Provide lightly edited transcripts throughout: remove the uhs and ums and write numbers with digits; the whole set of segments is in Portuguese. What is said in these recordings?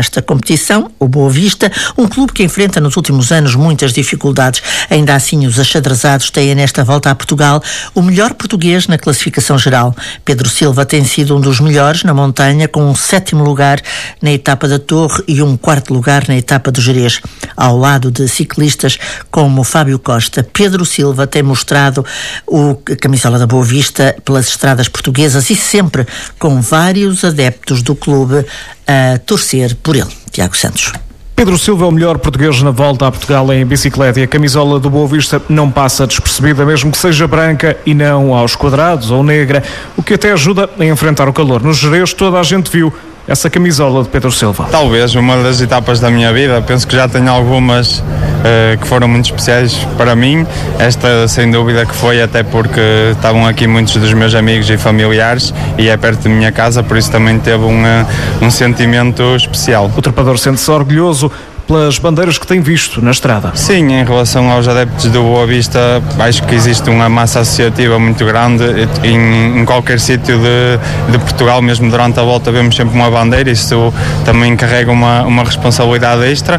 Esta competição, o Boa Vista, um clube que enfrenta nos últimos anos muitas dificuldades. Ainda assim, os achadrezados têm nesta volta a Portugal o melhor português na classificação geral. Pedro Silva tem sido um dos melhores na montanha, com um 7º lugar na etapa da Torre e um 4º lugar na etapa do Gerês. Ao lado de ciclistas como Fábio Costa, Pedro Silva tem mostrado a camisola da Boa Vista pelas estradas portuguesas e sempre com vários adeptos do clube a torcer por ele. Tiago Santos. Pedro Silva é o melhor português na volta a Portugal em bicicleta e a camisola do Boa Vista não passa despercebida, mesmo que seja branca e não aos quadrados ou negra, o que até ajuda a enfrentar o calor. Nos Gerês toda a gente viu essa camisola de Pedro Silva. Talvez uma das etapas da minha vida, penso que já tenho algumas que foram muito especiais para mim. Esta sem dúvida que foi, até porque estavam aqui muitos dos meus amigos e familiares e é perto da minha casa, por isso também teve um sentimento especial. O trepador sente-se orgulhoso pelas bandeiras que tem visto na estrada. Sim, em relação aos adeptos do Boa Vista, acho que existe uma massa associativa muito grande em qualquer sítio de Portugal, mesmo durante a volta vemos sempre uma bandeira, isso também carrega uma responsabilidade extra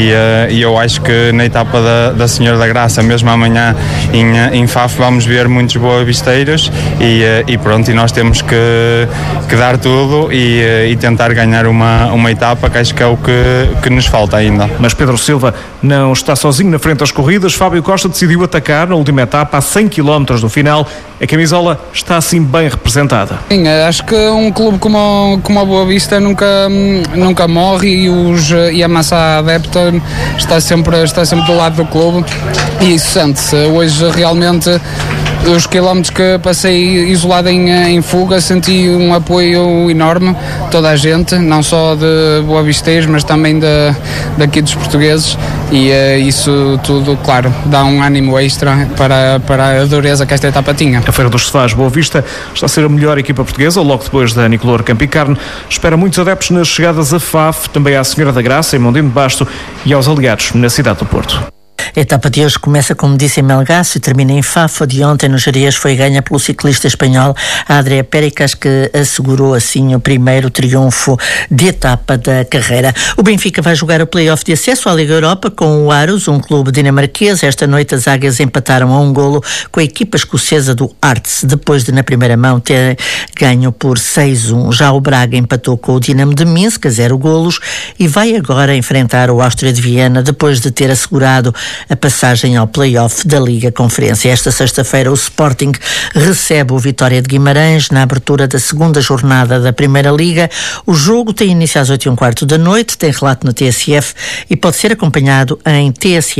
e eu acho que na etapa da Senhora da Graça, mesmo amanhã em Faf, vamos ver muitos boavisteiros e pronto, e nós temos que dar tudo e tentar ganhar uma etapa, que acho que é o que nos falta ainda. Mas Pedro Silva não está sozinho na frente das corridas. Fábio Costa decidiu atacar na última etapa, a 100 km do final. A camisola está assim bem representada. Sim, acho que um clube como a Boa Vista nunca morre e a massa adepta está sempre do lado do clube e isso sente-se. Hoje realmente os quilómetros que passei isolado em fuga, senti um apoio enorme, toda a gente, não só de boavisteiros, mas também daqui dos portugueses, e isso tudo, claro, dá um ânimo extra para a dureza que esta etapa tinha. A Feira dos Sofás Boa Vista está a ser a melhor equipa portuguesa, logo depois da Nicolor Campicarne. Espera muitos adeptos nas chegadas a Faf, também à Senhora da Graça, em Mondinho de Basto, e aos aliados na cidade do Porto. A etapa de hoje começa, como disse, em Melgaço e termina em Faf. De ontem, no Gerês, foi ganha pelo ciclista espanhol Adrià Péricas, que assegurou assim o primeiro triunfo de etapa da carreira. O Benfica vai jogar o play-off de acesso à Liga Europa com o Aarhus, um clube dinamarquês. Esta noite as águias empataram a 1 golo com a equipa escocesa do Hearts, depois de na primeira mão ter ganho por 6-1. Já o Braga empatou com o Dinamo de Minsk a 0 golos e vai agora enfrentar o Áustria de Viena, depois de ter assegurado a passagem ao play-off da Liga Conferência. Esta sexta-feira o Sporting recebe o Vitória de Guimarães na abertura da segunda jornada da Primeira Liga. O jogo tem início às 8h15 da noite, tem relato na TSF e pode ser acompanhado em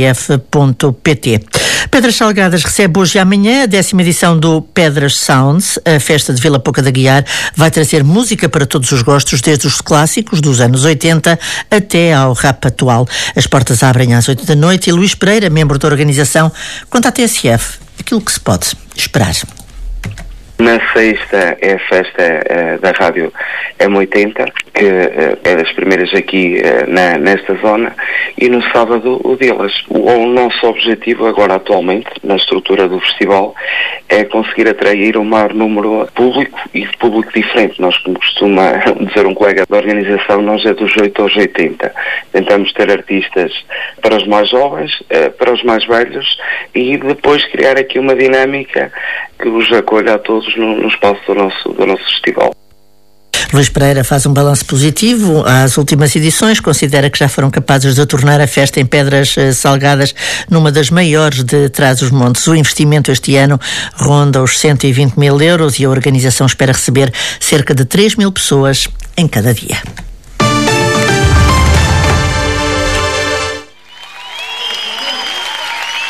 tsf.pt. Pedras Salgadas recebe hoje e amanhã a 10ª edição do Pedras Sounds. A festa de Vila Pouca da Guiar vai trazer música para todos os gostos, desde os clássicos dos anos 80 até ao rap atual. As portas abrem às 8 da noite e Luís Pereira, membro da organização, conta à TSF aquilo que se pode esperar. Na sexta é a festa da Rádio M80, que é das primeiras aqui nesta zona, e no sábado o delas. O nosso objetivo agora atualmente, na estrutura do festival, é conseguir atrair o maior número público e de público diferente. Nós, como costuma dizer um colega da organização, nós é dos 8 aos 80. Tentamos ter artistas para os mais jovens, para os mais velhos, e depois criar aqui uma dinâmica que os acolha a todos no espaço do nosso festival. Luís Pereira faz um balanço positivo às últimas edições, considera que já foram capazes de tornar a festa em Pedras Salgadas numa das maiores de Trás-os-Montes. O investimento este ano ronda os 120 mil euros e a organização espera receber cerca de 3 mil pessoas em cada dia.